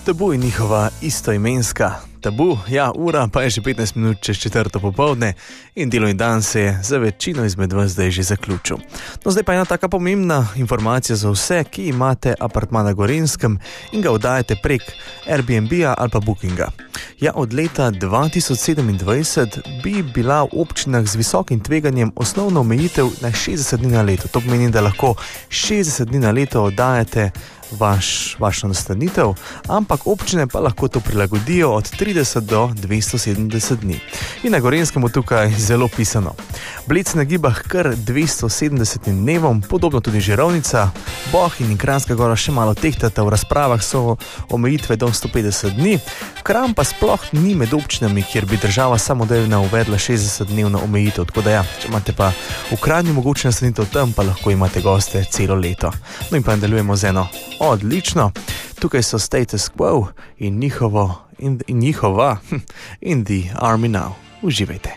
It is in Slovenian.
Tabu in njihova istoimenska. Tabu, ja, ura pa je že 15 minut čez 4. popoldne in delovni dan se je za večino izmed vas zdaj že zaključil. No, zdaj pa ena taka pomembna informacija za vse, ki imate apartma na Gorenjskem in ga oddajate prek Airbnb-a ali pa Bookinga. Ja, od leta 2027 bi bila v občinah z visokim tveganjem osnovna omejitev na 60 dni na leto. To pomeni, da lahko 60 dni na leto oddajate vašo nastanitev, ampak občine pa lahko to prilagodijo od 30 do 270 dni. In na Gorenjskem je tukaj zelo pisano. Bled se nagiba kar 270 dnevom, podobno tudi Žirovnica, Bohinj in Kranjska Gora še malo tehtata, v razpravah so omejitve do 150 dni, Kranj pa sploh ni med občinami, kjer bi država samodejno uvedla 60-dnevno omejitev, tako da ja, če imate pa v Kranju mogoče nastanitev tam, pa lahko imate goste celo leto. No in pa nadaljujemo z eno odlično. Tukaj so Status Quo in njihova In the Army Now. Uživajte.